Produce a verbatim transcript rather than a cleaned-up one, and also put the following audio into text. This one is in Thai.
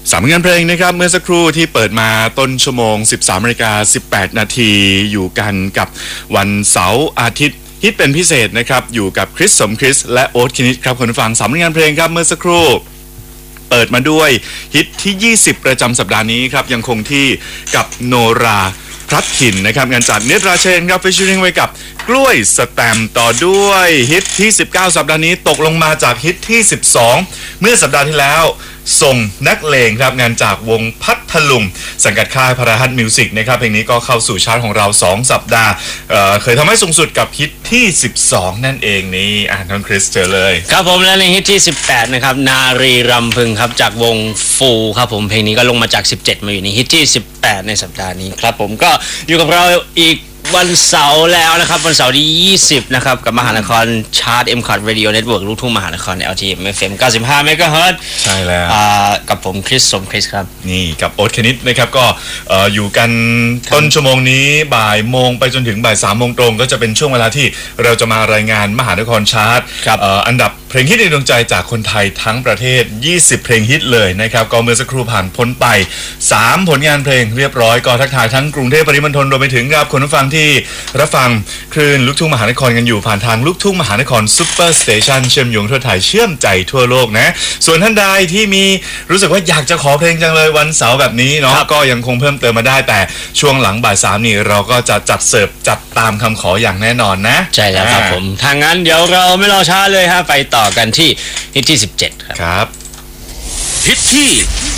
สามงานเพลงนะครับเมื่อสักครู่ที่เปิดมาต้นชั่วโมง สิบสามนาฬิกาสิบแปดนาทีอยู่กันกับวันเสาร์อาทิตย์ฮิตเป็นพิเศษนะครับอยู่กับคริสสมคริสและโอ๊ตคณิตครับคุณผู้ฟังสามงานเพลงครับเมื่อสักครู่เปิดมาด้วยฮิตที่ยี่สิบประจำสัปดาห์นี้ครับยังคงที่กับโนราพลัดถิ่นนะครับงานจากเนตราเชนครับฟิชเชอริงไว้กับกล้วยสแตมป์ต่อด้วยฮิตที่สิบเก้าสัปดาห์นี้ตกลงมาจากฮิตที่สิบสองเมื่อสัปดาห์ที่แล้วส่งนักเลงครับงานจากวงพัทลุงสังกัดค่ายพาราฮัทมิวสิกนะครับเพลงนี้ก็เข้าสู่ชาร์ตของเราสองสัปดาห์ เอ่อ เคยทำให้สูงสุดกับฮิตที่สิบสองนั่นเองนี่อ่านน้องคริสเจอเลยครับผมและในฮิตที่สิบแปดนะครับนารีรำพึงครับจากวงฟูครับผมเพลงนี้ก็ลงมาจากสิบเจ็ดมาอยู่ในฮิตที่สิบแปดในสัปดาห์นี้ครับผมก็อยู่กับเราอีกวันเสาร์แล้วนะครับวันเสาร์ที่ยี่สิบนะครับกับมหานครชาร์ต เอ็ม คอท Radio Network ลูกทุ่งมหานคร แอล ที เอ็ม เอฟ เอ็ม เก้าสิบห้า เมกะเฮิรตซ์ใช่แล้วกับผมคริสสมคริสครับนี่กับโอ๊ตคณิตนะครับก็เอ่ออยู่กันต้นชั่วโมงนี้บ่ายโมงไปจนถึงบ่ายสามโมงตรงก็จะเป็นช่วงเวลาที่เราจะมารายงานมหานครชาร์ตเอ่ออันดับเพลงฮิตในดวงใจจากคนไทยทั้งประเทศยี่สิบเพลงฮิตเลยนะครับก็เมื่อสักครู่ผ่านพ้นไปสามผลงานเพลงเรียบร้อยก็ทักทายทั้งกรุงเทพปริมณฑลรวมไปถึงครับคุณผู้ฟังที่รับฟังคลื่นลูกทุ่งมหานครกันอยู่ผ่านทางลูกทุ่งมหานครซุปเปอร์สเตชันเชื่อมโยงทั่วไทยเชื่อมใจทั่วโลกนะส่วนท่านใดที่มีรู้สึกว่าอยากจะขอเพลงจังเลยวันเสาร์แบบนี้เนาะก็ยังคงเพิ่มเติมมาได้แต่ช่วงหลังบ่ายสามนี่เราก็จะจัดเสิร์ฟจัดตามคำขออย่างแน่นอนนะใช่แล้วครับผมทางนั้นเดี๋ยวเราไม่รอช้าเลยฮะไปต่อกันที่ฮิตที่สิบเจ็ดครับครับฮิตที่